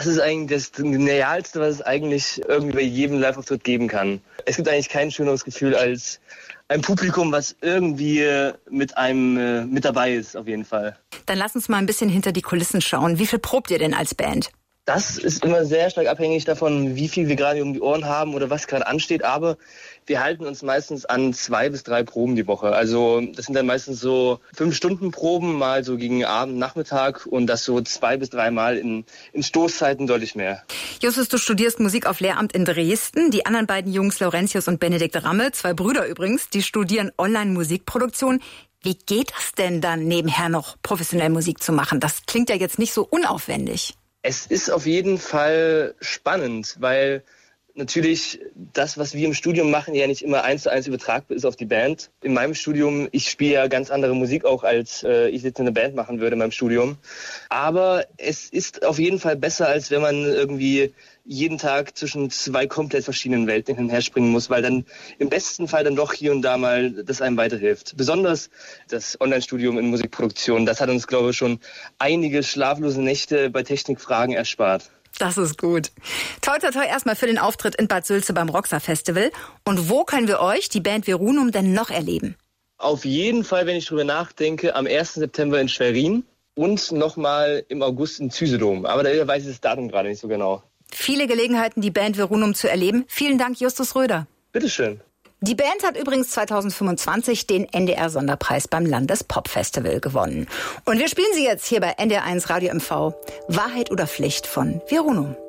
Das ist eigentlich das Genialste, was es eigentlich irgendwie bei jedem Live-Auftritt geben kann. Es gibt eigentlich kein schöneres Gefühl als ein Publikum, was irgendwie mit einem mit dabei ist, auf jeden Fall. Dann lass uns mal ein bisschen hinter die Kulissen schauen. Wie viel probt ihr denn als Band? Das ist immer sehr stark abhängig davon, wie viel wir gerade um die Ohren haben oder was gerade ansteht. Aber wir halten uns meistens an 2 bis 3 Proben die Woche. Also das sind dann meistens so 5-Stunden-Proben, mal so gegen Abend, Nachmittag und das so 2 bis 3 Mal in Stoßzeiten deutlich mehr. Justus, du studierst Musik auf Lehramt in Dresden. Die anderen beiden Jungs, Laurentius und Benedikt Ramme, 2 Brüder übrigens, die studieren Online-Musikproduktion. Wie geht das denn dann, nebenher noch professionell Musik zu machen? Das klingt ja jetzt nicht so unaufwendig. Es ist auf jeden Fall spannend, weil natürlich das, was wir im Studium machen, ja nicht immer 1:1 übertragbar ist auf die Band. In meinem Studium, ich spiele ja ganz andere Musik auch, als ich jetzt in einer Band machen würde in meinem Studium. Aber es ist auf jeden Fall besser, als wenn man irgendwie jeden Tag zwischen 2 komplett verschiedenen Welten hin und her springen muss, weil dann im besten Fall dann doch hier und da mal das einem weiterhilft. Besonders das Online-Studium in Musikproduktion, das hat uns, glaube ich, schon einige schlaflose Nächte bei Technikfragen erspart. Das ist gut. Toi, toi, toi erstmal für den Auftritt in Bad Sülze beim Roxar Festival. Und wo können wir euch, die Band Verunum, denn noch erleben? Auf jeden Fall, wenn ich drüber nachdenke, am 1. September in Schwerin und nochmal im August in Zysedom. Aber da weiß ich das Datum gerade nicht so genau. Viele Gelegenheiten, die Band Verunum zu erleben. Vielen Dank, Justus Röder. Bitteschön. Die Band hat übrigens 2025 den NDR-Sonderpreis beim Landespop-Festival gewonnen. Und wir spielen sie jetzt hier bei NDR1 Radio MV. Wahrheit oder Pflicht von Verunum.